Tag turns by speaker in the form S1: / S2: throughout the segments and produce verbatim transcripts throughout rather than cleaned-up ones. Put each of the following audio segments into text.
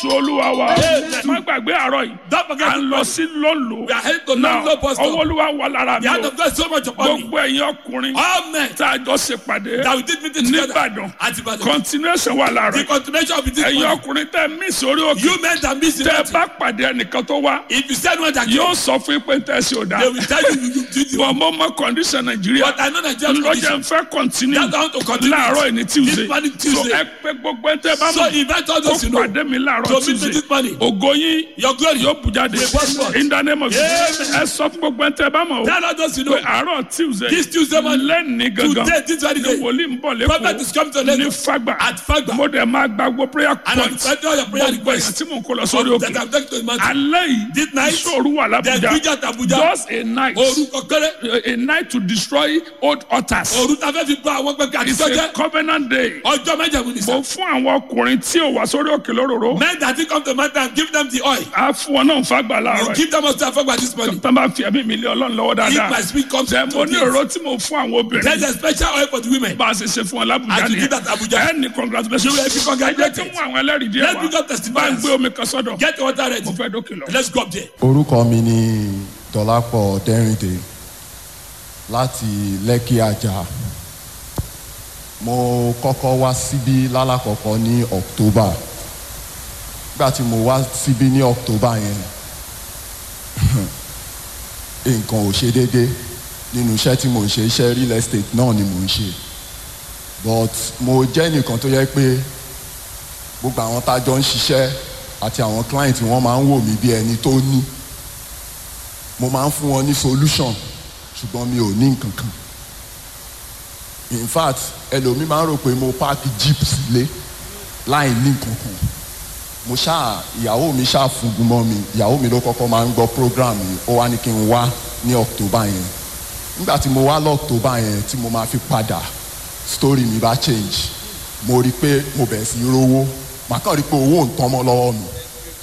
S1: Olúwa wa má gbàgbé àárọ̀ yìí à ń lọ sí lọ́nlọ́ náà ọwọ́ Olúwa wà lára mi o gbogbo ẹ̀yin ọkùnrin tá a jọ ṣe pàdé nìbàdàn continuation wà lára ẹ̀yin ọkùnrin tẹ́ mí sórí òkè tẹ́ bá pàdé ẹnìkan tó wá yóò sọ fún pé tẹ́ ṣe ò dá bọ̀ mo mọ condition Nàìjíríà lọ́jọ́ ń fẹ́ continue láàárọ̀ yìí ní Tuesday so ẹ pé gbogbo ẹ tẹ́ bá mọ̀ kó pàdé mi láàárọ̀ Ògo yín yóò bù jáde in the name of Jesus. Ẹ sọ fún gbogbo ẹntẹ bá mọ̀ o. Pé àárọ̀ Tuesday lẹ́ni gangan ni wòlíì ń bọ̀ lẹ́kọ̀ọ́ ní Fagba. Mo dẹ̀ máa gba gbogbo prayer point. Gbogbo ẹ̀sìn tí mò ń kó lọ sórí òkè. Alẹ́ yìí ìṣòro wà l'Abuja. Just a night. A night to destroy old altars. It's a covenant day. Mo fún àwọn ọkùnrin tí ò wá sórí òkè lóróró.
S2: That he come to matter and give them the oil.
S1: A fún ọ náà Fagba láàárọ̀.
S2: You give them also Fagba this morning.
S1: Tọ́ bá fi ẹ̀mí mi lé Ọlọ́run lọ́wọ́ dáadáa.
S2: If my spirit comes to
S1: mo ní ọ̀rọ̀ tí mo fún àwọn obìnrin.
S2: There's a special oil for the women.
S1: Bá a ṣe ṣe fún ọ l'Abuja
S2: nìyẹn. And you give that Abuja.
S1: Ẹ ní congratulations.
S2: You will be congratulated.
S1: Ẹ jẹ́ kí mú àwọn ẹlẹ́rìí díẹ̀ wá.
S2: Let's pick up testimonies.
S1: Bá ń gbé omi kan sọ́dọ̀.
S2: Get your water ready.
S1: Mo fẹ́ dókè lọ.
S2: Let's go up there.
S3: Orúkọ mi ni Dọ̀lápọ̀ Dẹ́rìndé láti Lẹ́kì Àjà. Mo kọ́kọ́ wá síbí lálàkọ́kọ́ ní October. Nígbà tí mo wá síbí ní October yẹn nǹkan ò ṣe déédé nínú iṣẹ́ tí mo ń ṣe iṣẹ́ real estate náà ni mo ń ṣe but mo jẹ́ nìkan tó yẹ pé gbogbo àwọn tájọ ń ṣiṣẹ́ àti àwọn client wọn máa ń wò mí bí ẹni tó ní mo máa ń fún wọn ní solution ṣùgbọ́n mi ò ní nǹkan kan in fact ẹlòmíì máa ń rò pé mo park jeep sílé láì ní nǹkan kan mo ṣáà ìyàwó mi ṣáà fúngun mọ́ mi ìyàwó mi ló kọ́kọ́ máa ń gbọ́ program yìí ó wá ní kí n wá ní October yẹn nígbà tí mo wá lọ́ọ̀tọ́bà yẹn tí mo máa fi padà story mi bá change mo rí i pé mo bẹ̀rẹ̀ sí í rówó màá kàn rí i pé owó ń tán mọ́ lọ́wọ́ mi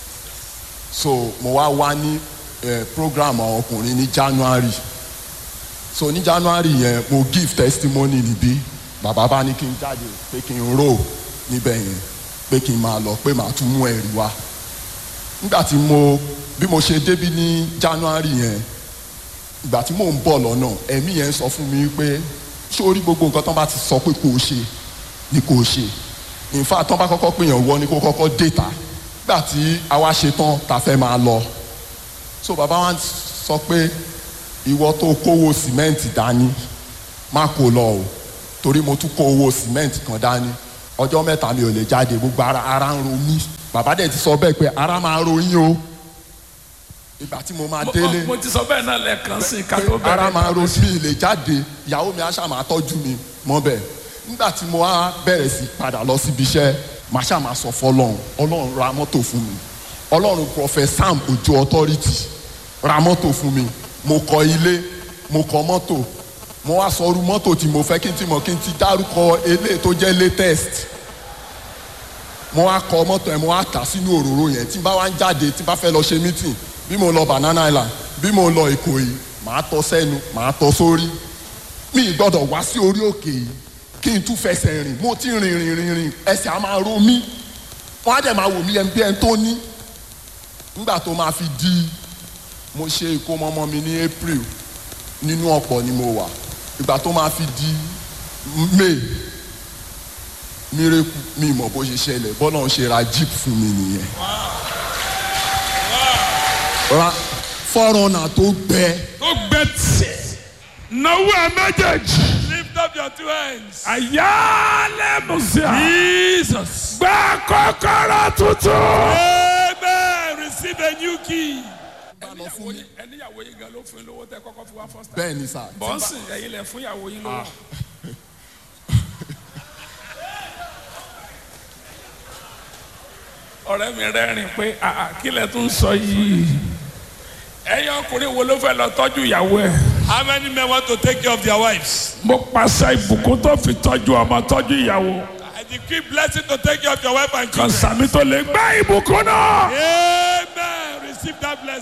S3: so mo wá wá ní eh, program àwọn ọkùnrin ní January so ní January yẹn mo give testimony níbí bàbá bá ní kí n jáde pé kí n rò níbẹ̀ yẹn pé kí n máa lọ pé màá tún mú ẹ̀rí wá nígbà tí mo bí mo ṣe débí ní January yẹn ìgbà tí mò ń bọ̀ lọ́nà ẹ̀mí yẹn sọ fún mi pé sórí gbogbo nǹkan tán bá ti sọ pé kò ṣe ni kò ṣe in fact tán bá kọ́kọ́ pèèyàn wọ ni kó kọ́kọ́ déta nígbà tí àwa ṣe tán ta fẹ́ máa lọ so bàbá wa sọ pé ìwọ tó kówó sìmẹ́ǹtì dání má kó lọ o torí mo tún kó owó sìmẹ́ǹtì kan dání ọjọ́ mẹ́ta mi ò lè jáde gbogbo ara ara ń ro mí bàbá dẹ̀ ti sọ bẹ́ẹ̀ pé ara máa ro yín o ìgbà tí mo máa délé
S1: mo ti sọ bẹ́ẹ̀ náà lẹ́ẹ̀kan sí ká tó bẹ̀rẹ̀
S3: ara máa ro mí lè jáde ìyàwó mi aṣá máa tọ́jú mi mọ́ bẹ́ẹ̀ nígbà tí mo wá bẹ̀rẹ̀ sí padà lọ síbi iṣẹ́ màá ṣá máa sọ fọlọ́run ọlọ́run ra mọ́tò fún mi ọlọ́run Prophet Sam Ojo authority ra mọ́tò fún mi mo kọ́ ilé mo kọ́ mọ́tò mo wá sọ irú mọ́tò tí mo fẹ́ kí n ti mọ̀ kí n ti dárúkọ eléyìí tó jẹ́ latest mo wá kọ mọ́tò ẹ̀ mo wá tà sínú òróró yẹn tí n bá wá ń jáde tí n bá fẹ́ lọ ṣe meeting bí mo lọ Banana Island bí mo lọ Ìkòyí màá tọ́ sẹ́nu màá tọ́ sórí mi ì gbọ́dọ̀ wá sí orí òkè yìí kí n tún fẹsẹ̀ rìn mo ti rìn rìn rìn rìn ẹsẹ̀ á máa ro mí wọ́n á dẹ̀ máa wò mí ẹni bí ẹni tó ní nígbà tó máa fi di mo ṣe ìkómọ ọmọ mi ní April nínú ọ̀pọ̀ ni mo wà ìgbà tó máa fi di May miracle mi mọ̀ bó ṣe ṣẹlẹ̀ bọ́lá ń ṣe ra jeep fún mi nìyẹn ra fọ́rọ̀nà tó gbẹ.
S1: tó gbẹ tẹ̀ náwó ẹ méjèèjì.
S2: Lift up your two hands.
S1: àyálẹ̀ musa.
S2: Jesus.
S1: gba kọ́kọ́rọ́ tuntun.
S2: Amen. Receive a new key.
S1: ẹníyàwó yín gan ló fún yín lówó tẹ kọ́kọ́ fi wá first time.
S3: bẹ́ẹ̀ ni sà.
S1: bọ́ǹsì ẹ̀yin lẹ fún ìyàwó yín lówó. ọ̀rẹ́ mi rẹ́rìn pé kí lẹ tún sọ yìí ẹ̀yin ọkùnrin wo ló fẹ́ lọ tọ́jú ìyàwó ẹ̀.
S2: How many men want to take care of their wives?
S1: mo pàṣẹ ìbùkún tó fi tọ́jú ọmọ tọ́jú ìyàwó.
S2: I decree blessing to take care of your wife and
S1: kan
S2: children.
S1: sàmì tó lè gbá ìbùkún náà.
S2: Amen. Receive that blessing.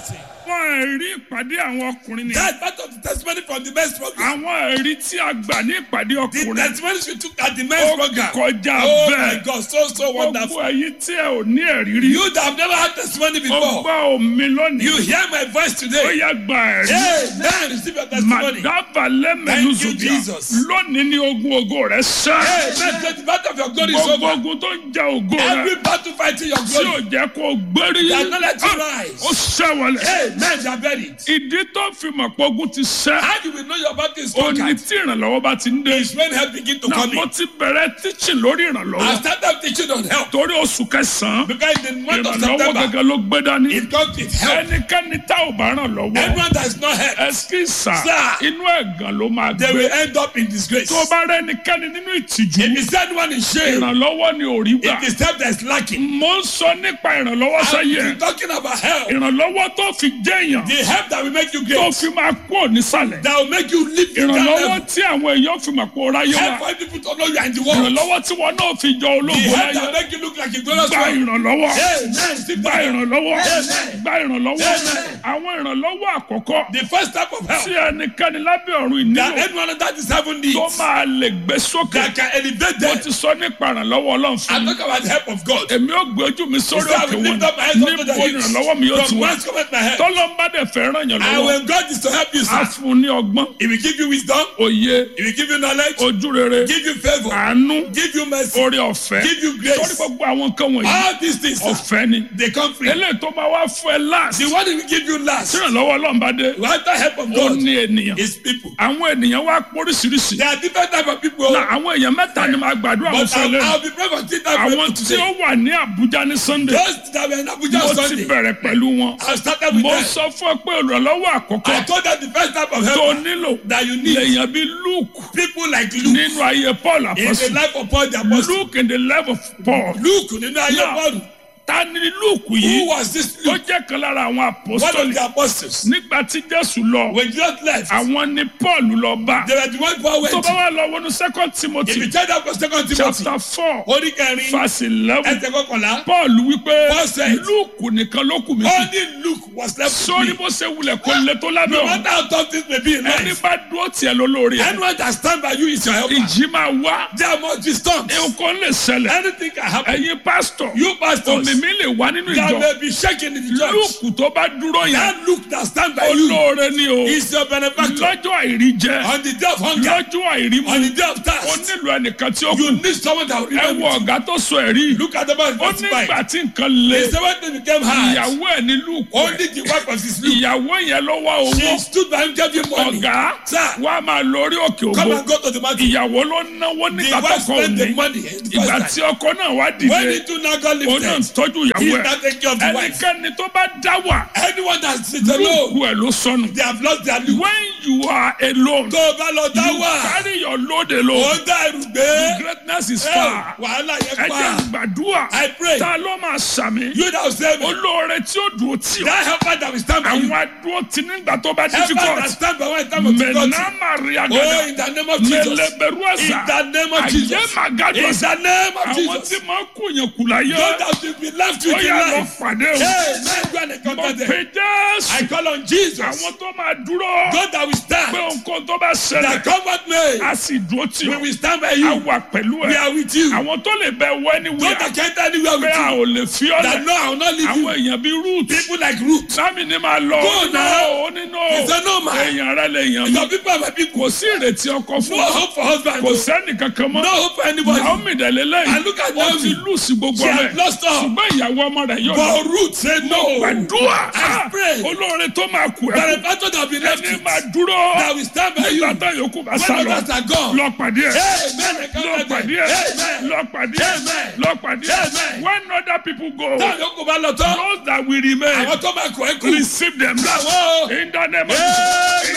S1: àwọn ẹ̀rí ìpàdé àwọn ọkùnrin ni.
S2: That's part of the testimony from the men's program.
S1: àwọn ẹ̀rí tí a gbà ní ìpàdé
S2: The
S1: ọkùnrin.
S2: testimonies we took at the men's
S1: ó
S2: program.
S1: kọjá
S2: Oh my
S1: bẹ́ẹ̀.
S2: God, so so wonderful.
S1: gbogbo ẹ̀yin tí ẹ ò ní ẹ̀rí rí.
S2: You that have never had testimony
S1: ó
S2: before.
S1: gbọ́ omi lónìí.
S2: You hear my voice
S1: ó
S2: today.
S1: yá gba ẹ̀rí.
S2: Hey, man, receive your testimony.
S1: Màdàbà lẹ́mẹ̀lú
S2: Thank you,
S1: zùbíà.
S2: Jesus.
S1: lónìí ní ogun ògo rẹ̀ sẹ́.
S2: Hey, man, the battle of your glory is
S1: gbogbo
S2: over.
S1: ogun tó ń ja ògo rẹ̀.
S2: Every battle fighting your
S1: tí ò
S2: glory.
S1: jẹ́ kó gbérí.
S2: They are not let you
S1: Ah,
S2: rise.
S1: ó sẹ́wọ̀lẹ̀.
S2: Hey, man, they are buried.
S1: ìdí tó fi mọ̀ pé ogun ti sẹ́.
S2: How do we know your battle is
S1: ó ní
S2: conquered?
S1: tí ìrànlọ́wọ́ bá ti ń dé.
S2: It's when help begin to
S1: náà
S2: come
S1: mo
S2: in.
S1: ti bẹ̀rẹ̀ teaching lórí
S2: I
S1: ìrànlọ́wọ́.
S2: started teaching on help.
S1: torí oṣù kẹsàn-án.
S2: Because in the month of
S1: ìrànlọ́wọ́
S2: September,
S1: gẹ́gẹ́ ló gbé dání.
S2: it comes with help.
S1: ẹnikẹ́ni tá ò bá ràn lọ́wọ́.
S2: Everyone that is not helped,
S1: ẹsikísà
S2: Sir.
S1: inú ẹ̀gàn ló máa
S2: they
S1: gbé.
S2: will end up in disgrace.
S1: tó bá rẹ ẹnikẹ́ni nínú ìtìjú.
S2: If it's anyone in shame,
S1: ìrànlọ́wọ́ ni ò rí gbà.
S2: if it's help that is lacking,
S1: mo ń sọ nípa ìrànlọ́wọ́
S2: I'm
S1: sẹ́yẹ.
S2: talking about help.
S1: ìrànlọ́wọ́ tó fi jẹ́yàn.
S2: The help that will make you
S1: tó
S2: great,
S1: fi máa kú nísàlẹ̀.
S2: that will make you live in that
S1: ìrànlọ́wọ́
S2: level.
S1: tí àwọn èèyàn fi mọ̀ pé ó ráyé
S2: Help
S1: wá.
S2: for people to know you are in the world.
S1: ìrànlọ́wọ́ tí wọn náà fi jọ
S2: The
S1: ológun
S2: help that
S1: láyé.
S2: make you look like a glorious
S1: gba
S2: one.
S1: ìrànlọ́wọ́.
S2: Amen. Receive
S1: gba
S2: that help.
S1: ìrànlọ́wọ́.
S2: Amen.
S1: gba ìrànlọ́wọ́.
S2: Amen.
S1: àwọn ìrànlọ́wọ́ àkọ́kọ́.
S2: The first type of help
S1: tí ẹnikẹ́ni lábẹ́ ọ̀run
S2: that
S1: ìnílò.
S2: anyone that is having
S1: tó
S2: needs,
S1: máa lè gbé sókè.
S2: that can elevate
S1: mo
S2: them.
S1: ti sọ nípa ìrànlọ́wọ́ ọlọ́run fún
S2: I'm
S1: mi.
S2: talking about the help of God.
S1: èmi ò gbé ojú mi sórí
S2: So I
S1: òkè
S2: will
S1: wọn.
S2: lift up my hands unto the
S1: níbo
S2: hills.
S1: ìrànlọ́wọ́ mi yóò ti
S2: From
S1: wá.
S2: whence cometh my help?
S1: tọ́lọ́mbà dẹ̀ fẹ́ ràn yàn
S2: And
S1: lọ́wọ́.
S2: when God is to help you,
S1: a
S2: sir,
S1: fún un ní ọgbọ́n.
S2: He will give you wisdom,
S1: òye.
S2: He will give you knowledge,
S1: ojú rere.
S2: give you favor,
S1: àánú.
S2: give you mercy,
S1: oore ọ̀fẹ́.
S2: give you
S1: sórí
S2: grace.
S1: gbogbo àwọn nǹkan wọ̀nyí.
S2: All these things, sir,
S1: ọ̀fẹ́ ni.
S2: they come free.
S1: eléyìí tó máa wá fún ẹ láàsì.
S2: The one He will give you last,
S1: tí ìrànlọ́wọ́ ọlọ́run bá dé.
S2: without the help of
S1: ó
S2: God,
S1: ní ènìyàn.
S2: is people.
S1: àwọn ènìyàn wá póríṣiríṣi.
S2: There are different type of people,
S1: na àwọn èèyàn mẹ́ta ni màá gbàdúrà wọn
S2: but
S1: fún ẹ
S2: I'll,
S1: lẹ́nu.
S2: I'll be praying for three type of
S1: àwọn
S2: people
S1: tí ó
S2: today.
S1: wà ní Àbújá ní Sunday.
S2: Those that were in Abuja
S1: mo
S2: on
S1: ti
S2: Sunday,
S1: bẹ̀rẹ̀ pẹ̀lú wọn.
S2: I started with
S1: mo
S2: them.
S1: sọ fún ẹ pé olùrànlọ́wọ́
S2: I
S1: àkọ́kọ́
S2: told them the first type of
S1: tó
S2: help
S1: nílò
S2: that you need,
S1: lèèyàn bíi Luke
S2: people like Luke,
S1: nínú ayé Paul
S2: in the
S1: apọ́sù.
S2: life of Paul the apostle.
S1: Luke in the life of Paul.
S2: Luke nínú ayé
S1: Now,
S2: Paul.
S1: ta ni Luke
S2: Who
S1: yìí?
S2: was this
S1: ó
S2: Luke?
S1: jẹ́ kan lára àwọn
S2: One of
S1: apostoli.
S2: the apostles.
S1: nígbà tí Jésù lọ
S2: When Jesus left,
S1: àwọn ni Paul lọ bá.
S2: they were the one Paul went
S1: tó bá
S2: to.
S1: wà lọ wọnú second
S2: If
S1: Timothy
S2: you check that for second Timothy,
S1: chapter four
S2: orí kẹrin,
S1: verse eleven.
S2: ẹsẹ̀ kọkànlá,
S1: Paul wípé
S2: Paul said,
S1: Luke nìkan ló kù mí sí.
S2: only Luke was left with
S1: sórí
S2: me.
S1: bó ṣe wulẹ̀ kó lè tó lábẹ́
S2: No
S1: ọ̀hún.
S2: matter how tough things may be in
S1: ẹni
S2: life,
S1: bá dúró tiẹ̀ ló lórí ẹ̀.
S2: anyone that stand by you is your helper.
S1: ìjì máa wá.
S2: There must be storms.
S1: nǹkan lè ṣẹlẹ̀.
S2: Anything can happen.
S1: ẹ̀yin pásítọ̀.
S2: You pastors,
S1: òmìmí lè wá nínú
S2: there
S1: ìjọ.
S2: may be shaking in the church.
S1: Lúùkù tó bá dúró yẹn.
S2: That Luke that stand by you
S1: olóore ni o.
S2: is your benefactor.
S1: lọ́jọ́ àìrí jẹ.
S2: On the day of hunger,
S1: lọ́jọ́ àìrí mu.
S2: on the day of
S1: ó
S2: thirst,
S1: nílò ẹnìkan tí ó
S2: you
S1: kù.
S2: need someone that will
S1: ẹ
S2: remember
S1: wo
S2: you.
S1: ọ̀gá tó sọ ẹ̀rí.
S2: Look at the man
S1: ó
S2: testified.
S1: nígbà tí nǹkan le.
S2: The seventh day became hard.
S1: ìyàwó ẹ̀ ní Lúùkù.
S2: Only the wife of his Luke.
S1: ìyàwó yẹn ló wá owó.
S2: She stood by him, gave him money.
S1: ọ̀gá
S2: Sir,
S1: wa máa lọ orí òkè
S2: come
S1: ògo.
S2: and go to the mountain.
S1: ìyàwó ló náwó
S2: The
S1: nígbà tó
S2: wife
S1: kọ
S2: spent the
S1: òní.
S2: money. The
S1: ìgbà
S2: first
S1: tí
S2: time.
S1: ọkọ náà wá
S2: When
S1: dìde.
S2: the two now got
S1: ó náà
S2: lifted,
S1: tọ́jú
S2: he
S1: ìyàwó
S2: is not
S1: ẹ̀.
S2: taking care of the wife.
S1: ẹnikẹ́ni tó bá dá wà.
S2: Anyone that sits alone,
S1: Lúùkù ẹ̀ ló sọnù.
S2: they have lost their Luke.
S1: when you are alone.
S2: Tó o bá lọ dá
S1: you
S2: wà,
S1: carry your load
S2: ó
S1: alone.
S2: dá ẹrù gbé.
S1: greatness is
S2: Ẹ,
S1: far.
S2: wàhálà yẹn
S1: ẹ jẹ́
S2: pa.
S1: gbàdúrà.
S2: I pray.
S1: ta ló máa sàmì.
S2: You that will save me.
S1: olóore tí ó dùn ó tì ọ́.
S2: That helper that will stand by you.
S1: àwọn adúró tí nígbà tó bá
S2: Helper that
S1: difficult.
S2: stand by one time of difficulty.
S1: mẹ̀nà màrí
S2: Oh,
S1: àgàdà.
S2: in the name of Jesus.
S1: mẹlẹbẹrù
S2: In
S1: ẹ̀sà.
S2: the name of
S1: àyè
S2: Jesus.
S1: màgàdù
S2: In
S1: ẹ̀sà.
S2: the name of
S1: àwọn
S2: Jesus.
S1: tí máa kú yẹn kù láyé.
S2: Those that will be left
S1: ó
S2: with in
S1: yà lọ
S2: life.
S1: pàdé o.
S2: Hey, man, go and
S1: mo
S2: encounter them.
S1: pe Jésù.
S2: I call on Jesus.
S1: àwọn tó máa dúró.
S2: God that will
S1: pé
S2: stand.
S1: nǹkan tó bá
S2: That
S1: ṣẹlẹ̀.
S2: comfort me.
S1: a sì dúró tì
S2: We
S1: ọ́.
S2: will stand by
S1: a
S2: you.
S1: wà pẹ̀lú
S2: We
S1: ẹ̀.
S2: are with you.
S1: àwọn tó lè bẹ wọ ẹni
S2: God
S1: wíwá.
S2: that can't anywhere
S1: pé
S2: with
S1: a
S2: you.
S1: ò lè fi ọ́
S2: That
S1: lẹ̀.
S2: no, I will not leave
S1: àwọn
S2: you.
S1: èèyàn bíi Ruth.
S2: People like Ruth.
S1: sámi ni máa lọ.
S2: Go now.
S1: ó ní no.
S2: He said, no, man.
S1: èèyàn rẹ lè yàn mí.
S2: Your people are my people.
S1: kò sí ìrètí ọkọ fún
S2: No
S1: ọ.
S2: hope for husband.
S1: kò sẹ́ni kankan mọ́.
S2: No hope for anybody.
S1: Naomi dẹ̀lẹ́ lẹ́yìn.
S2: And look at
S1: ó
S2: Naomi.
S1: ti lùsì gbogbo
S2: She
S1: rẹ̀.
S2: had lost all.
S1: ṣùgbọ́n ìyàwó ọmọ rẹ̀ yóò lọ.
S2: But Ruth said no.
S1: gbàdúrà.
S2: I pray.
S1: olóore tó máa kú
S2: That
S1: ẹ̀
S2: the battle that will be left
S1: ẹni
S2: with,
S1: máa dúró.
S2: that will stand by you.
S1: nígbà tá yòókù bá
S2: When
S1: sá lọ.
S2: others are gone.
S1: lọ pàdé ẹ̀.
S2: Amen. I
S1: lọ
S2: can't
S1: pàdé ẹ̀.
S2: Amen.
S1: lọ pàdé ẹ̀.
S2: Amen.
S1: lọ pàdé ẹ̀.
S2: Amen.
S1: when other people go.
S2: Táwọn yòókù bá lọ tán.
S1: those that will remain.
S2: Àwọn tó máa kọ̀ ẹ́ kú.
S1: receive them.
S2: Bravo.
S1: in the name of
S2: Amen.
S1: in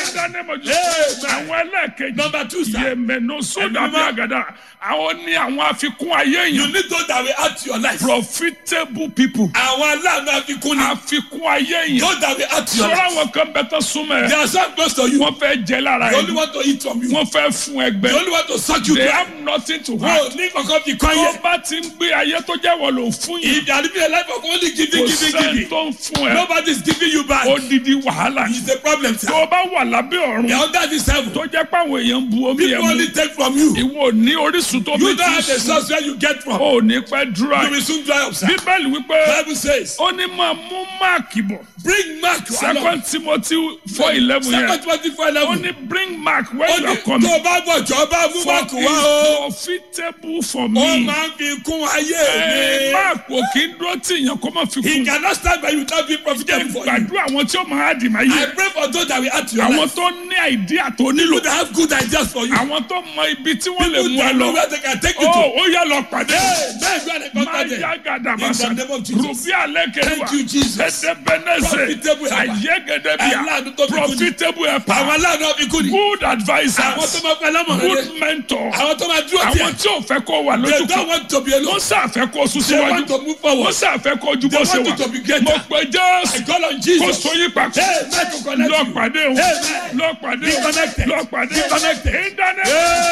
S1: àwọn ẹlẹ́ẹ̀kejì.
S2: Number two, sir.
S1: yèmẹ̀nù sódà bí
S2: Ẹ̀mí
S1: àgàdà. àwọn ní àwọn àfikún ayé
S2: You
S1: yẹn.
S2: need those that will add to your life.
S1: profitable people.
S2: Àwọn aláàánú àfikún ni.
S1: àfikún ayé yẹn.
S2: Those that will add to your
S1: sọ́ra
S2: life.
S1: àwọn kan bẹ tán súnmọ́
S2: They
S1: ẹ.
S2: are so close to you.
S1: wọ́n fẹ́ jẹ lára
S2: They only
S1: ẹ.
S2: want to eat from you.
S1: wọ́n fẹ́ fún
S2: They
S1: ẹgbẹ́.
S2: only want to suck you
S1: they
S2: dry.
S1: have nothing to
S2: Wọ́n
S1: hide.
S2: ò ní kankan fi kọ́
S1: tó
S2: yẹ.
S1: bá ti ń gbé ayé tó jẹ́ wọ̀ ló ń fún yìí.
S2: If you are living a life of only giving,
S1: kò
S2: giving,
S1: sẹ́ni
S2: giving,
S1: tó ń fún ẹ.
S2: nobody is giving you back.
S1: odidi wàhálà.
S2: It's a problem, sir.
S1: tó o bá wà lábẹ́ ọ̀run.
S2: The under this heaven,
S1: tó jẹ́ pé àwọn èèyàn ń bu omi
S2: people
S1: yẹn mu.
S2: only take from you.
S1: ìwọ ò ní orísun tó
S2: You
S1: bí
S2: don't have the
S1: tí
S2: source where you get from.
S1: ò ní pẹ́ dúrà.
S2: You will soon dry up, sir.
S1: bíbélì wípé
S2: Bible says,
S1: ó ní máa mú máàkì bọ̀.
S2: bring Mark along.
S1: second timothy four eleven
S2: Second
S1: yẹn.
S2: Timothy four
S1: ó
S2: eleven.
S1: ní bring mark when
S2: Ó
S1: you
S2: ní
S1: are coming.
S2: tó bá bọ̀ jọ bá mú
S1: for
S2: Mark
S1: it
S2: wá o.
S1: is profitable for
S2: Ó
S1: me.
S2: máa ń fi kún ayé
S1: ẹ
S2: mi.
S1: mark ò kí ń dúró tí èèyàn kó má fi
S2: He
S1: kún.
S2: cannot stand by you without being profitable for you.
S1: gbàdúrà àwọn tí ó máa dì máa
S2: I
S1: yẹ.
S2: pray for those that will add to your
S1: àwọn
S2: life.
S1: tó ní àìdíà tó nílò.
S2: People that have good ideas for you.
S1: àwọn tó mọ ibi tí wọ́n lè
S2: People
S1: mú ẹ
S2: that know
S1: lọ.
S2: where they can take you
S1: ó
S2: to.
S1: ó yẹ lọ pàdé.
S2: Hey, man, you are the
S1: máa
S2: contact them.
S1: yá gàdà
S2: In
S1: bàṣà.
S2: the name of Jesus.
S1: rùbí alẹ́ kẹwàá.
S2: Thank you, Jesus.
S1: ẹ̀ẹ́dẹ́gbẹ̀nẹ́sẹ̀.
S2: Profitable helper.
S1: ayégedebia.
S2: Aláàánú tó fi kú ni.
S1: profitable helper.
S2: Àwọn aláàánú àfikún ni.
S1: good advisers.
S2: Àwọn tó máa fẹ́ lámọ̀ràn
S1: good
S2: rere.
S1: mentor.
S2: Àwọn tó máa dúró
S1: àwọn
S2: tiẹ̀.
S1: tí ò fẹ́ kó wà
S2: They
S1: lójú
S2: don't
S1: kan.
S2: want to be alone.
S1: wọ́n sàfẹ́ kó sún
S2: They want to
S1: síwájú.
S2: move forward.
S1: wọ́n sàfẹ́ kó ju bó
S2: They
S1: ṣe
S2: want you
S1: wà.
S2: to be greater.
S1: mo pe
S2: I
S1: jésù.
S2: call on
S1: kó
S2: Jesus.
S1: sóyún papọ̀.
S2: Hey, man, to connect
S1: lọ
S2: you.
S1: pàdé o.
S2: Amen.
S1: lọ pàdé
S2: Be
S1: o.
S2: connected.
S1: lọ pàdé
S2: Be
S1: o.
S2: connected.
S1: ìdáná.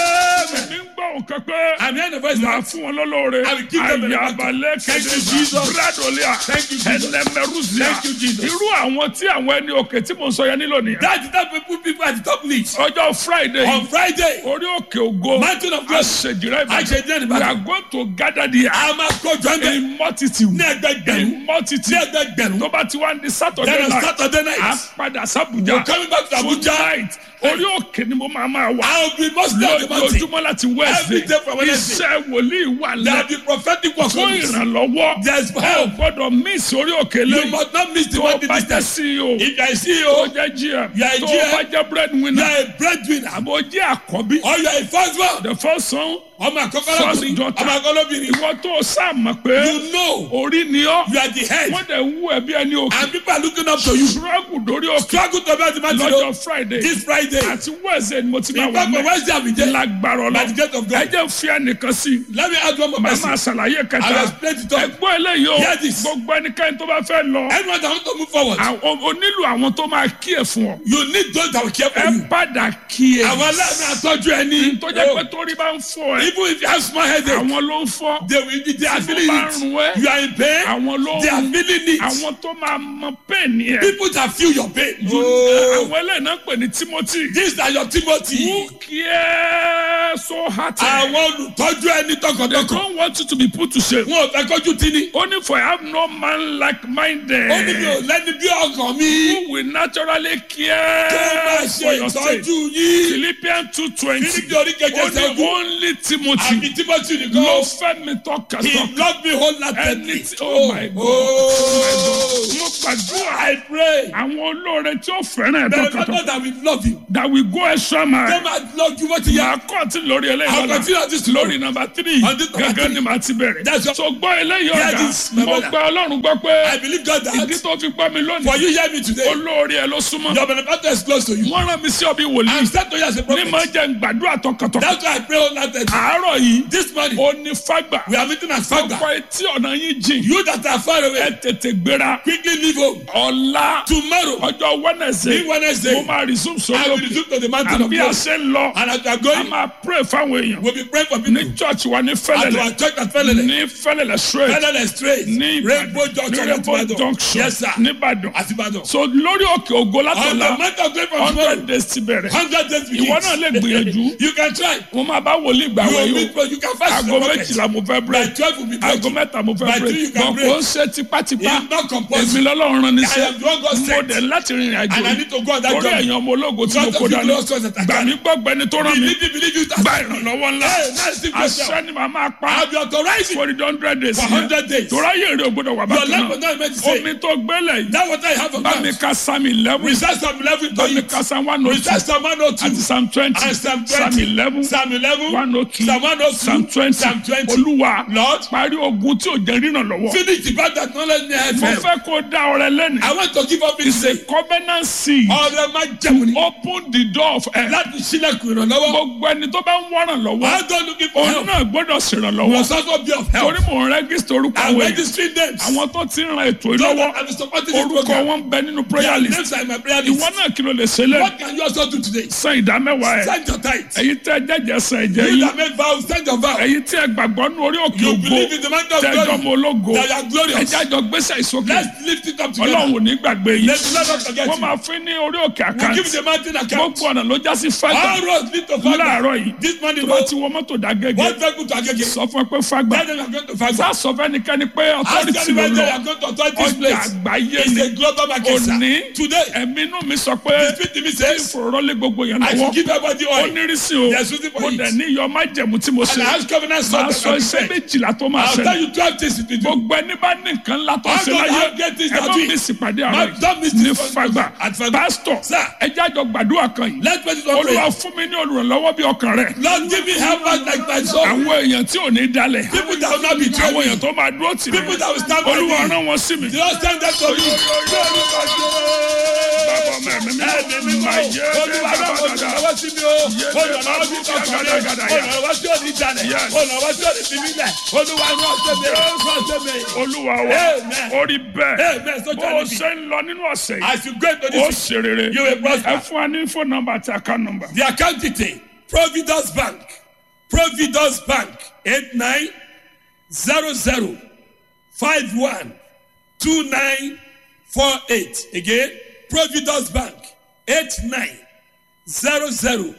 S2: Amen.
S1: mi ń gbọ́ nǹkan pé.
S2: I'm hearing the voice
S1: máa
S2: now.
S1: fún wọn lọ́lọ́ọ̀rẹ́.
S2: I will give them a
S1: àyàbalẹ̀
S2: Thank you,
S1: kẹ́kẹ́
S2: Jesus.
S1: bradolia.
S2: Thank you, Jesus.
S1: ẹnẹmẹrúsíà.
S2: Thank you, Jesus.
S1: irú àwọn tí àwọn ẹni òkè tí mò ń sọ yẹn nílò nìyẹn.
S2: That's the type of people people at the top need.
S1: ọjọ́ friday yìí.
S2: On Friday,
S1: orí òkè ògo.
S2: Mountain of Glory.
S1: àṣejìrẹ́
S2: Àṣejìrẹ́
S1: ìbàdàn.
S2: Ìbàdàn.
S1: we are going to gather there.
S2: a máa kọjọ ẹgbẹ́
S1: in multitude.
S2: ní ẹgbẹgbẹ̀rún.
S1: in multitude.
S2: Ní ẹgbẹgbẹ̀rún.
S1: tó bá ti wá ní saturday
S2: Then on
S1: night.
S2: Saturday
S1: a
S2: night,
S1: padà
S2: we're
S1: sábùjá.
S2: coming back to Abuja.
S1: tonight orí òkè ni mo máa máa wà.
S2: I will be mostly on the mountain.
S1: lójoojúmọ́ láti
S2: Every
S1: wednesday.
S2: day from Wednesday.
S1: iṣẹ́ wòlíì wà
S2: There
S1: lẹ́.
S2: will be prophetic work
S1: fún
S2: on this.
S1: ìrànlọ́wọ́.
S2: There's
S1: ẹ ò
S2: help.
S1: gbọ́dọ̀ miss orí òkè
S2: You
S1: lẹ́yìn.
S2: must not miss the
S1: tó
S2: one
S1: o
S2: the
S1: bá jẹ́
S2: distance.
S1: c e o.
S2: If you are a C E
S1: tó o
S2: O,
S1: jẹ́ g m.
S2: You are a
S1: tó o
S2: G M.
S1: bá jẹ́ breadwinner.
S2: you are a breadwinner,
S1: àbò jẹ́ àkọ́bí.
S2: or you are a first one.
S1: the first son.
S2: Ọmọ àkọ́kọ́
S1: First
S2: lọ́kùnrin,
S1: daughter.
S2: ọmọ àkọ́kọ́ lóbìnrin.
S1: ìwọ tó o sáà mọ̀ pé.
S2: You know
S1: orí ni ọ́.
S2: you are the head,
S1: wọ́n dẹ̀ ń wú ẹbí ẹni òkè.
S2: and people are looking up to you.
S1: struggle lórí òkè.
S2: Struggle to be at the mountain
S1: lọ́jọ́ friday.
S2: this Friday.
S1: àti wednesday ni mo ti máa
S2: In
S1: wà
S2: fact, on
S1: mẹ́.
S2: Wednesday I will be there.
S1: lágbára
S2: By the
S1: ọlọ́run.
S2: grace of
S1: ẹ
S2: God.
S1: jẹ́ fi ẹnìkan sí i.
S2: Let me add one more
S1: màá
S2: person.
S1: máa ṣàlàyé
S2: I will
S1: kẹta.
S2: explain it all.
S1: ẹgbọ́n eléyìí o.
S2: Hear this.
S1: gbogbo ẹnikẹ́ni tó bá fẹ́ lọ.
S2: Anyone that wants to move forward,
S1: àwọn- o nílò àwọn tó máa kí ẹ fún ọ.
S2: you need those that will care for
S1: ẹ
S2: you.
S1: padà kí ẹ.
S2: Àwọn aláàánú àtọ́jú ẹni.
S1: tó jẹ́ pé torí bá ń fọ ẹ.
S2: Even if you have small headache,
S1: àwọn ló ń fọ́.
S2: they will be they are
S1: Tí
S2: feeling
S1: mo bá ń rún ẹ.
S2: it. You are in pain.
S1: àwọn ló
S2: They are
S1: ń.
S2: feeling it.
S1: àwọn tó máa mọ pẹ́ẹ́nì ẹ.
S2: People that feel your pain.
S1: àwọn eléyìí náà pè ní timothy.
S2: These are your Timothy.
S1: who care so hard.
S2: Àwọn olùtọ́jú ẹni
S1: They
S2: tọkàntọkàn.
S1: don't want you to be put to shame.
S2: Wọn ò fẹ́ kọjú tí ni.
S1: Only for I have no man like minded.
S2: Ó ní mi ò lẹ́ni bí ọkàn mi.
S1: Who will naturally
S2: Tó
S1: care
S2: máa
S1: for
S2: ṣe
S1: your sake.
S2: ìtọ́jú yín.
S1: Philippians two twenty.
S2: Fílípì orí keje
S1: Only
S2: sẹ́gun.
S1: only Timothy.
S2: Àbí Timothy
S1: Ló
S2: nìkan.
S1: fẹ́ mi tọ́ka
S2: He
S1: tọ́ka.
S2: loved me wholeheartedly.
S1: Ẹni tí oh my God.
S2: Oh.
S1: Mo gbàdúrà.
S2: I pray.
S1: Àwọn olóore tí ó fẹ́ràn ẹ̀
S2: There is
S1: tọ́ka
S2: no
S1: tọ́ka.
S2: that will love you.
S1: That will go extra
S2: Tó
S1: mile.
S2: máa lọ ju bó ti yẹ.
S1: Màá kọ́ọ̀tì lórí eléyìí
S2: I'll
S1: lọ́la.
S2: continue on this tomorrow.
S1: Lórí nọ́mbà tírì.
S2: On this number
S1: Gẹ́gẹ́
S2: three.
S1: ni màá ti bẹ̀rẹ̀.
S2: That's your-
S1: So gbọ́ eléyìí
S2: Hear
S1: ọ̀gá.
S2: this, my
S1: Mo
S2: brother.
S1: gba Ọlọ́run gbọ́
S2: I
S1: pé.
S2: believe God
S1: Ìdí
S2: that
S1: tó fi gbọ́ mi lónìí.
S2: for you hear me today.
S1: Olóore ẹ ló súnmọ́.
S2: Your benefactor is close to you.
S1: Wọ́n rán mi sí ọbí wòlíì.
S2: I'm set to you as a
S1: Ní
S2: prophet.
S1: máa jẹ́ gbàdúrà tọkàntọkàn.
S2: That's why I pray wholeheartedly.
S1: Àárọ̀ yìí.
S2: This morning,
S1: Ó ní fágbà.
S2: we are meeting at Fagba.
S1: Ọkọ̀ etí ọ̀nà yín jìn.
S2: You that are far
S1: Ẹ
S2: away,
S1: tètè gbéra.
S2: quickly leave home.
S1: Ọ̀la.
S2: Tomorrow,
S1: Ọjọ́ Wednesday.
S2: Ní Wednesday,
S1: Mo máa resume
S2: I
S1: sórí
S2: will
S1: òkè.
S2: resume to the mountain of
S1: Àbí a
S2: God.
S1: ṣe ń lọ.
S2: And as we are
S1: A
S2: going,
S1: máa pray fáwọn èèyàn.
S2: we'll be praying for
S1: Ní
S2: people.
S1: church wa ní
S2: At
S1: Fẹ́lẹ́lẹ̀.
S2: our church at Felele.
S1: Ní Fẹ́lẹ́lẹ̀ straight.
S2: Felele straight.
S1: Ní
S2: Rainbow
S1: Ìbàdàn. Ní
S2: Junction at
S1: Rainbow
S2: Ibadan.
S1: Junction.
S2: Yes, sir.
S1: Níbàdàn.
S2: At Ibadan.
S1: So lórí òkè ògo
S2: On the
S1: látọ̀la.
S2: mountain of glory from tomorrow,
S1: Hundred days ti bẹ̀rẹ̀.
S2: hundred days begins.
S1: Ìwọ náà lè gbìyànjú.
S2: You can try.
S1: Mo máa bá wòlíì gbà
S2: You will
S1: wẹ̀
S2: meet,
S1: yóò.
S2: you can fast.
S1: Aago
S2: in the market.
S1: méjìlá mo fẹ́
S2: By
S1: break.
S2: twelve will be
S1: Aago
S2: breaking.
S1: mẹ́ta mo
S2: By
S1: fẹ́
S2: three
S1: break.
S2: you can
S1: Bọ̀
S2: break.
S1: kò ń ṣe tipátipá.
S2: It's not compulsory.
S1: Èmi lọ́lọ́run rán
S2: I
S1: níṣẹ́.
S2: am the one God
S1: Mo
S2: sent.
S1: dẹ̀ láti rìnrìn àjò.
S2: And I need to go on that
S1: Orí
S2: journey.
S1: ẹ̀yàn ọmọ ológo tí mo
S2: God
S1: kó
S2: of you
S1: dání.
S2: glorious ones that I
S1: Gbà
S2: can.
S1: mí gbọ́ gbẹni tó rán mi.
S2: Believe me, believe you. That's
S1: Gba ìrànlọ́wọ́ ńlá.
S2: Hey, that's the question.
S1: Àṣẹ ni màá máa pa.
S2: I'll be authorizing
S1: For the hundred days.
S2: for hundred days.
S1: Torá yèrè ò gbọdọ̀ wà
S2: Your
S1: bákan
S2: life will
S1: náà.
S2: not be meant to say.
S1: Omi tó gbélé yìí.
S2: That what I have on
S1: Bá mi
S2: ground.
S1: ka Psalm eleven.
S2: Recite Psalm eleven to
S1: Bá mi
S2: it.
S1: ka Psalm one oh two.
S2: Recite Psalm one oh two.
S1: Àti Psalm twenty.
S2: And Psalm
S1: Psalm
S2: twenty.
S1: eleven.
S2: Psalm eleven.
S1: one oh two.
S2: Psalm one oh two.
S1: Psalm twenty.
S2: Psalm twenty.
S1: Olúwa.
S2: Lord,
S1: Parí ogun tí ò jẹ́ ríran lọ́wọ́.
S2: finish the battle that not let me
S1: Mo
S2: help.
S1: fẹ́ kó dá ọrẹ lẹ́nu.
S2: I want to give up
S1: It's a
S2: this.
S1: covenant seed
S2: Ọ̀rẹ́ máa jẹun ni.
S1: open the door of help.
S2: Láti sílẹ̀kùn ìrànlọ́wọ́.
S1: gbogbo ẹni tó bá ń wọ́ràn lọ́wọ́
S2: I don't looking for
S1: òun
S2: help.
S1: náà gbọ́dọ̀ ṣèrànlọ́wọ́
S2: Must also be of help.
S1: torí mò ń rẹ́gísítà orúkọ
S2: I'm
S1: àwọn èèyàn
S2: registering names.
S1: àwọn tó ti ń ran ètò yìí
S2: Those
S1: lọ́wọ́
S2: that are supporting this
S1: orúkọ
S2: program.
S1: wọn ń bẹ nínú prayer
S2: Their
S1: list
S2: names are in my prayer list.
S1: ìwọ náà kí ló lè ṣe lẹ́nu
S2: What can you also do today?
S1: san ìdá mẹ́wàá ẹ̀
S2: Send your tithe.
S1: èyí tẹ́ jẹ́jẹ́ san ẹ̀jẹ̀
S2: You
S1: yìí
S2: that make vows, send your vow.
S1: èyí tí ẹ gbàgbọ́ nínú orí òkè
S2: You
S1: ògo
S2: believe in the man of
S1: tẹ́jọ́
S2: glory.
S1: mọ ológo
S2: That you are glorious.
S1: ẹjẹ́ àjọ gbèsè ìsókè
S2: Let's lift it up together.
S1: ọlọ́run ò ní gbàgbé yìí
S2: Let's not forget
S1: wọ́n
S2: you.
S1: máa fún ní orí òkè
S2: We
S1: àkáǹtì
S2: give the mountain account.
S1: gbogbo ọ̀nà ló já sí fágbà
S2: All roads lead to Fagba.
S1: láàárọ̀ yìí
S2: This morning,
S1: tó bá
S2: road.
S1: ti wọ mọ́tò dágẹ́gẹ́
S2: One vehicle to Agege.
S1: sọ fún ẹ pé fágbà
S2: Tell them you are going to Fagba.
S1: sá sọ fẹ́nikẹ́ni pé
S2: Ask
S1: authority ló
S2: anybody
S1: lọ
S2: that you are going to authority this
S1: ọjà
S2: place.
S1: àgbáyé
S2: It's
S1: ni
S2: a global market, sir.
S1: òní
S2: Today,
S1: ẹ̀mí inú mi sọ pé
S2: the spirit in me says,
S1: ìfòròrọ́lé gbogbo yẹn
S2: I
S1: lọ́wọ́
S2: should give everybody
S1: ó
S2: oil.
S1: nírísí o
S2: There's something for
S1: mo
S2: it.
S1: dẹ̀ ní iyọ̀ májẹ̀mú tí mo
S2: And
S1: ṣe
S2: I ask covenant
S1: máa
S2: son
S1: sọ iṣẹ́ méjìlá tó máa
S2: I'll tell
S1: ṣẹlẹ̀
S2: you twelve things it will do.
S1: gbogbo ẹni bá ní nǹkan ńlá tó
S2: How
S1: ṣe
S2: do I
S1: láyé
S2: get this
S1: ẹ
S2: that
S1: má
S2: way?
S1: mi sì pàdé
S2: Ma-
S1: àárọ̀
S2: don't miss
S1: yìí ní
S2: this
S1: Fagba
S2: at Fagba.
S1: pásítọ̀
S2: Sir.
S1: ẹ jẹ́ àjọ gbàdúrà kan yìí
S2: Let's pray this one
S1: olúwa
S2: prayer.
S1: fún mi ní olùrànlọ́wọ́ bí ọkàn rẹ̀
S2: Lord, give me helpers like my soul.
S1: àwọn èèyàn tí ò ní dalẹ̀
S2: People that will not be
S1: àwọn èèyàn
S2: troubled.
S1: tó máa dúró tì mí
S2: People that will stand by
S1: olúwa
S2: me.
S1: rán wọn sí mi.
S2: The Lord send them to you.
S1: Bàbá ọmọ ẹ̀mí mi
S2: Ẹ̀mí mímọ́.
S1: máa yé
S2: Olúwa náà mo
S1: dáadáa.
S2: lọ́wọ́ sí mi o. Olùrànlọ́wọ́ sí mi ọkàn mi. Olùrànlọ́wọ́ sí òní jalè.
S1: Yes.
S2: Olùrànlọ́wọ́ sí òní fi mí lẹ̀. Olúwa náà ṣe mi. Olúwa ṣe mi.
S1: olúwa wa
S2: Amen.
S1: orí bẹ́ẹ̀
S2: Amen. So
S1: bó
S2: shall
S1: o
S2: it be.
S1: ṣe ń lọ nínú ọ̀sẹ̀ yìí
S2: As you go into
S1: ó
S2: this,
S1: ṣe rere
S2: you will prosper.
S1: ẹ fún wa ní phone number àti account number.
S2: the account detail, Providence Bank, Providence Bank, eight nine zero zero five one two nine four eight. Again, Providence Bank, eight nine zero zero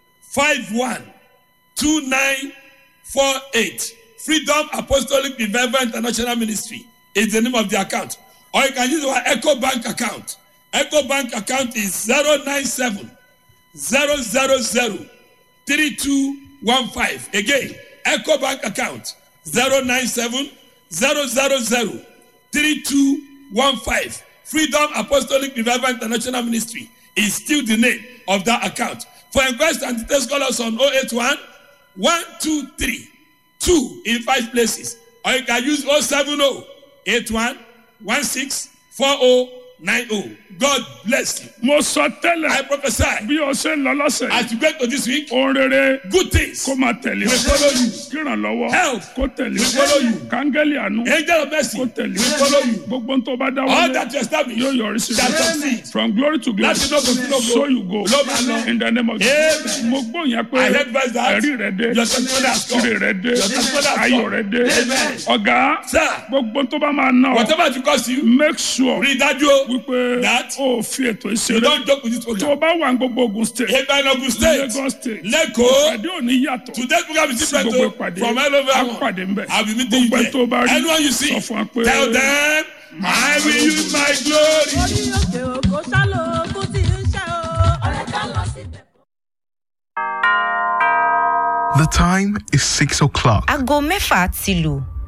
S2: five one two nine four eight. Freedom Apostolic Revival International Ministry is the name of the account. Or you can use our Echo Bank account. Echo Bank account is zero nine seven zero zero zero three two one five. Again, Echo Bank account zero nine seven zero zero zero three two one five. Freedom Apostolic Revival International Ministry is still the name of that account. For inquiries and details, call us on oh eight one one two three two in five places. Or you can use oh seven oh eight one one six four oh nine oh. God bless you.
S1: mo sọ
S2: I
S1: tẹ́lẹ̀
S2: prophesy
S1: bí o ṣe ń lọ lọ́sẹ̀ yìí
S2: as you go to this week,
S1: ohun rere
S2: good things
S1: kó máa tẹ̀lé
S2: will
S1: o
S2: follow you.
S1: kírànlọ́wọ́
S2: Help
S1: kó tẹ̀lé
S2: will follow you.
S1: o kángẹ́lì àánú
S2: Angel of mercy
S1: kó
S2: will
S1: tẹ̀lé
S2: follow
S1: o
S2: you.
S1: gbogbo ń tó bá dá
S2: All
S1: wọlé
S2: that you establish
S1: yóò yọrí sí
S2: shall
S1: i
S2: succeed.
S1: from glory to glory
S2: Láti lógo sí lógo.
S1: so you go
S2: Ló máa lọ.
S1: in the name of Jesus
S2: Amen.
S1: mo gbọ́ yẹn pé
S2: I heard verse that
S1: ẹ̀rí rẹ̀ dé
S2: your testimony has come.
S1: ire rẹ̀ dé
S2: Your testimony has
S1: ayọ̀
S2: come.
S1: rẹ̀ dé
S2: Amen.
S1: ọ̀gá
S2: Sir,
S1: gbogbo tó bá máa ná ọ
S2: whatever it costs you,
S1: make sure
S2: rí i dájú o.
S1: wípé
S2: That
S1: o fi ètò
S2: You
S1: ìṣeré
S2: don't joke with this
S1: tó o
S2: program.
S1: bá wà ní gbogbo Ogun state
S2: Eba in Ogun State,
S1: Lagos state
S2: Lẹ́kọ̀ọ́,
S1: ìpàdé òní yàtọ̀
S2: today's program is
S1: sí
S2: different
S1: gbogbo
S2: o.
S1: ìpàdé
S2: From all over.
S1: á pàdé ń bẹ̀
S2: I'll be meeting you
S1: gbogbo ẹ̀ tó bá
S2: there.
S1: rí
S2: Anyone you see,
S1: sọ fún wa pé
S2: tell them, I will use my glory.
S4: orí òkè òkò ṣálò ogún tí ń ṣe o. ọ̀rẹ́ ká lọ síbẹ̀.
S5: The time is six o'clock.
S6: Aago mẹ́fà ti lù.